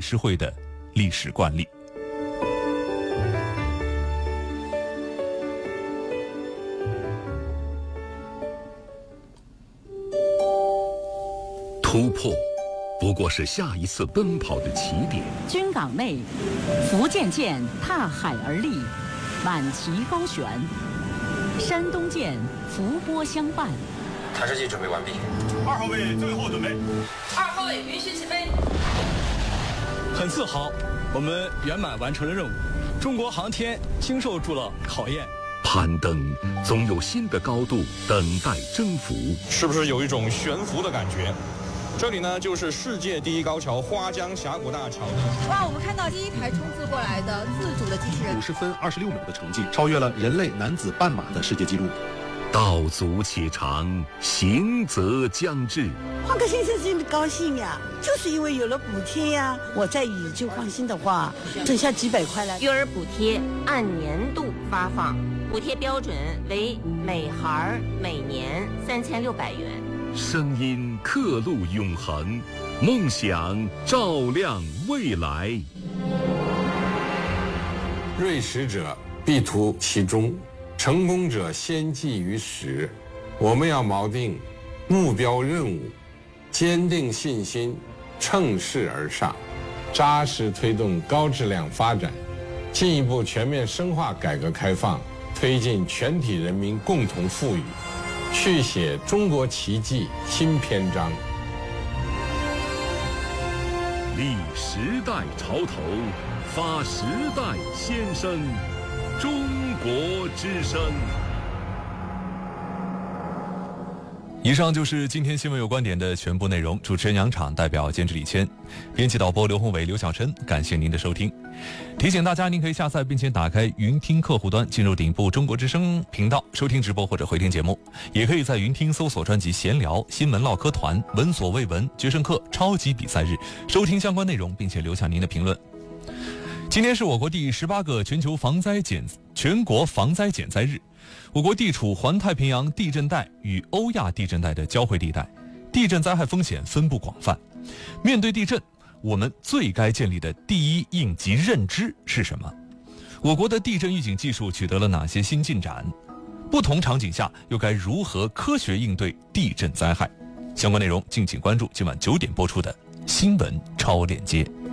事会的历史惯例。 突破不过是下一次奔跑的起点。 军港内，福建舰踏海而立，满旗高悬；山东舰伏波相伴。 弹射器准备完毕。 2号位最后准备。 2号位允许起飞。 很自豪，我们圆满完成了任务。中国航天经受住了考验。 攀登总有新的高度等待征服。 是不是有一种悬浮的感觉？这里呢，就是世界第一高桥花江峡谷大桥的。 哇，我们看到第一台冲刺过来的自主的机器人， 50分26秒的成绩，超越了人类男子半马的世界纪录。 道阻且长，行则将至。 换个先生真的高兴呀，就是因为有了补贴呀。我在宇就放心的话，省下几百块了。 育儿补贴按年度发放，补贴标准为每孩每年3600元。 声音刻录永恒，梦想照亮未来。 锐实者必图其中，成功者先记于始。我们要锚定目标任务，坚定信心，乘势而上，扎实推动高质量发展，进一步全面深化改革开放，推进全体人民共同富裕，续写中国奇迹新篇章。 立时代潮头，发时代先声，中国之声。 以上就是今天新闻有观点的全部内容。主持人杨昶，代表监制李谦，编辑导播刘宏伟、刘晓琛，感谢您的收听。提醒大家，您可以下载并且打开云听客户端，进入顶部中国之声频道收听直播或者回听节目，也可以在云听搜索专辑闲聊、新闻唠嗑团、闻所未闻、决胜课、超级比赛日，收听相关内容，并且留下您的评论。今天是我国第18个全国防灾减灾日。我国地处环太平洋地震带与欧亚地震带的交汇地带，地震灾害风险分布广泛。面对地震，我们最该建立的第一应急认知是什么？我国的地震预警技术取得了哪些新进展？不同场景下又该如何科学应对地震灾害？相关内容敬请关注今晚9点播出的新闻超链接。